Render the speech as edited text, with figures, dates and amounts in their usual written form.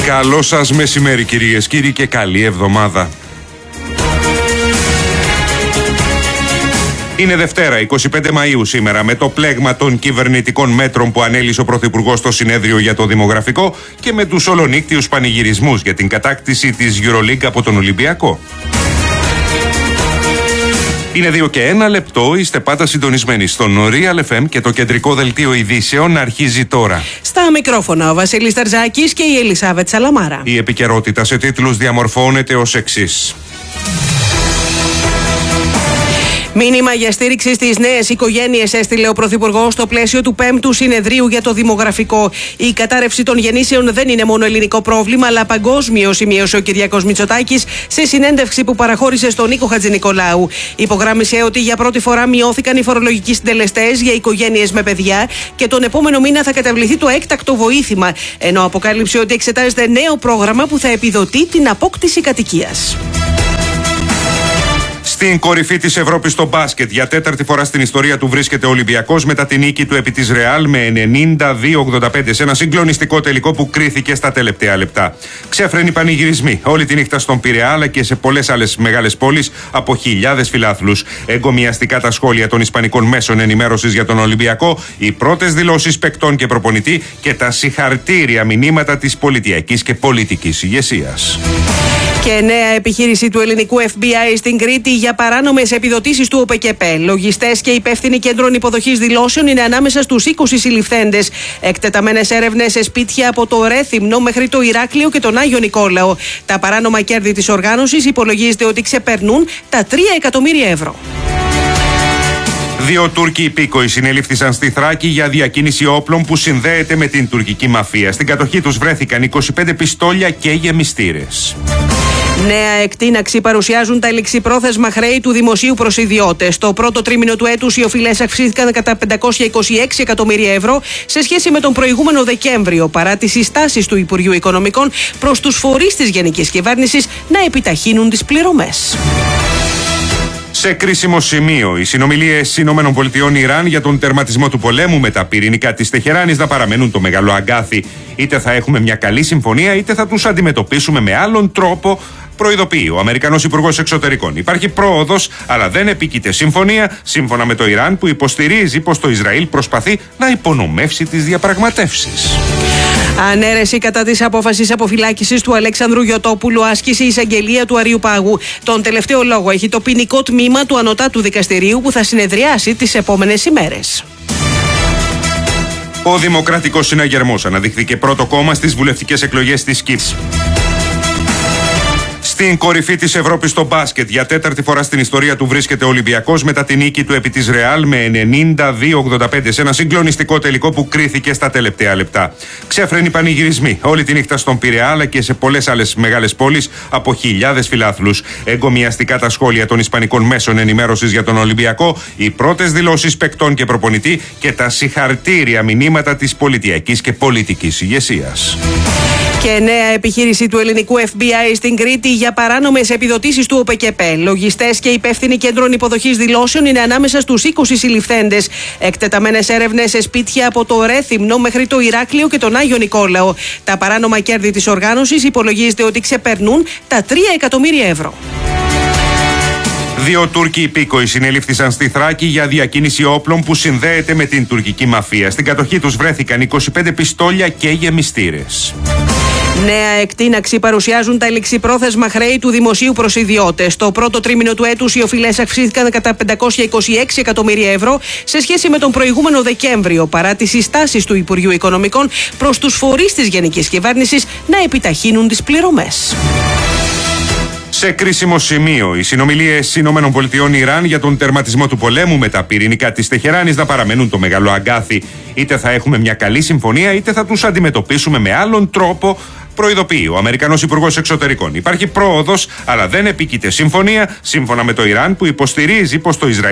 Καλό σας μεσημέρι κυρίες, κύριοι, και καλή εβδομάδα. Είναι Δευτέρα, 25 Μαΐου σήμερα, με το πλέγμα των κυβερνητικών μέτρων που ανέλησε ο Πρωθυπουργός στο συνέδριο για το δημογραφικό και με τους ολονύκτιους πανηγυρισμούς για την κατάκτηση της EuroLeague από τον Ολυμπιακό. Είναι 2 και 1 λεπτό, είστε πάντα συντονισμένοι στον Real FM και το κεντρικό δελτίο ειδήσεων αρχίζει τώρα. Στα μικρόφωνα ο Βασίλης Ταρζάκης και η Ελισάβετ Σαλαμάρα. Η επικαιρότητα σε τίτλους διαμορφώνεται ως εξής. Μήνυμα για στήριξη στις νέες οικογένειες έστειλε ο Πρωθυπουργός στο πλαίσιο του 5ου συνεδρίου για το δημογραφικό. Η κατάρρευση των γεννήσεων δεν είναι μόνο ελληνικό πρόβλημα, αλλά παγκόσμιο, σημείωσε ο Κυριάκος Μητσοτάκης σε συνέντευξη που παραχώρησε στον Νίκο Χατζηνικολάου. Υπογράμμισε ότι για πρώτη φορά μειώθηκαν οι φορολογικοί συντελεστές για οικογένειες με παιδιά και τον επόμενο μήνα θα καταβληθεί το έκτακτο βοήθημα. Ενώ αποκάλυψε ότι εξετάζεται νέο πρόγραμμα που θα επιδοτεί την απόκτηση κατοικίας. Στην κορυφή της Ευρώπης στο μπάσκετ, για τέταρτη φορά στην ιστορία του βρίσκεται ο Ολυμπιακός μετά την νίκη του επί της Ρεάλ με 92-85 σε ένα συγκλονιστικό τελικό που κρίθηκε στα τελευταία λεπτά. Ξέφρενοι πανηγυρισμοί όλη τη νύχτα στον Πειραιά αλλά και σε πολλές άλλες μεγάλες πόλεις από χιλιάδες φιλάθλους. Εγκομιαστικά τα σχόλια των ισπανικών μέσων ενημέρωσης για τον Ολυμπιακό, οι πρώτες δηλώσεις παικτών και προπονητή και τα συγχαρητήρια μηνύματα της πολιτιακής και πολιτικής ηγεσίας. Και νέα επιχείρηση του ελληνικού FBI στην Κρήτη για παράνομες επιδοτήσεις του ΟΠΕΚΕΠΕ. Λογιστές και υπεύθυνοι κέντρων υποδοχής δηλώσεων είναι ανάμεσα στους 20 συλληφθέντες. Εκτεταμένες έρευνες σε σπίτια από το Ρέθυμνο μέχρι το Ηράκλειο και τον Άγιο Νικόλαο. Τα παράνομα κέρδη της οργάνωσης υπολογίζεται ότι ξεπερνούν τα 3 εκατομμύρια ευρώ. 2 Τούρκοι υπήκοοι συνελήφθησαν στη Θράκη για διακίνηση όπλων που συνδέεται με την τουρκική μαφία. Στην κατοχή τους βρέθηκαν 25 πιστόλια και γεμιστήρες. Νέα εκτείναξη παρουσιάζουν τα ληξιπρόθεσμα χρέη του δημοσίου προς ιδιώτες. Το πρώτο τρίμηνο του έτους οι οφειλές αυξήθηκαν κατά 526 εκατομμύρια ευρώ σε σχέση με τον προηγούμενο Δεκέμβριο, παρά τις συστάσεις του Υπουργείου Οικονομικών προς τους φορείς της Γενικής Κυβέρνησης να επιταχύνουν τις πληρωμές. Σε κρίσιμο σημείο, οι συνομιλίες ΗΠΑ-Ιράν για τον τερματισμό του πολέμου με τα πυρηνικά της Τεχεράνης να παραμένουν το μεγάλο αγκάθι. Είτε θα έχουμε μια καλή συμφωνία, είτε θα τους αντιμετωπίσουμε με άλλον τρόπο, προειδοποιεί ο Αμερικανός Υπουργός Εξωτερικών. Υπάρχει πρόοδος, αλλά δεν επίκειται συμφωνία, σύμφωνα με το Ιράν που υποστηρίζει πως το Ισραήλ προσπαθεί να υπονομεύσει τις διαπραγματεύσεις. Ανέρεση κατά της απόφασης αποφυλάκησης του Αλέξανδρου Γιωτόπουλου άσκησε η εισαγγελία του Αριουπάγου. Τον τελευταίο λόγο έχει το ποινικό τμήμα του Ανωτάτου Δικαστηρίου που θα συνεδριάσει τις επόμενες ημέρες. Ο Δημοκρατικός Συναγερμός αναδείχθηκε πρώτο κόμμα στις βουλευτικές εκλογές της Κύπρου. Στην κορυφή της Ευρώπης στο μπάσκετ, για τέταρτη φορά στην ιστορία του βρίσκεται ο Ολυμπιακός μετά την νίκη του επί της Ρεάλ με 92-85 σε ένα συγκλονιστικό τελικό που κρίθηκε στα τελευταία λεπτά. Ξέφρενοι πανηγυρισμοί όλη τη νύχτα στον Πειραιά αλλά και σε πολλές άλλες μεγάλες πόλεις από χιλιάδες φιλάθλους. Εγκομιαστικά τα σχόλια των ισπανικών μέσων ενημέρωσης για τον Ολυμπιακό, οι πρώτες δηλώσεις παικτών και προπονητή και τα συγχαρητήρια μηνύματα της πολιτιακής και πολιτικής ηγεσίας. Και νέα επιχείρηση του ελληνικού FBI στην Κρήτη για παράνομες επιδοτήσεις του ΟΠΕΚΕΠΕ. Λογιστές και υπεύθυνοι κέντρων υποδοχής δηλώσεων είναι ανάμεσα στους 20 συλληφθέντες. Εκτεταμένες έρευνες σε σπίτια από το Ρέθυμνο μέχρι το Ηράκλειο και τον Άγιο Νικόλαο. Τα παράνομα κέρδη της οργάνωσης υπολογίζεται ότι ξεπερνούν τα 3 εκατομμύρια ευρώ. 2 Τούρκοι υπήκοοι συνελήφθησαν στη Θράκη για διακίνηση όπλων που συνδέεται με την τουρκική μαφία. Στην κατοχή τους βρέθηκαν 25 πιστόλια και γεμιστήρες. Νέα εκτείναξη παρουσιάζουν τα ληξιπρόθεσμα χρέη του δημοσίου προς ιδιώτες. Το πρώτο τρίμηνο του έτους οι οφειλές αυξήθηκαν κατά 526 εκατομμύρια ευρώ σε σχέση με τον προηγούμενο Δεκέμβριο, παρά τις συστάσεις του Υπουργείου Οικονομικών προς τους φορείς της Γενικής Κυβέρνησης να επιταχύνουν τις πληρωμές. Σε κρίσιμο σημείο, οι συνομιλίες ΗΠΑ-Ιράν για τον τερματισμό του πολέμου με τα πυρηνικά της Τεχεράνης να παραμένουν το μεγάλο αγκάθι. Είτε θα έχουμε μια καλή συμφωνία, είτε θα τους αντιμετωπίσουμε με άλλον τρόπο, προειδοποιεί ο Αμερικανός Υπουργός Εξωτερικών. Υπάρχει πρόοδος, αλλά δεν επίκειται συμφωνία, σύμφωνα με το Ιράν που υποστηρίζει πως το Ισραήλ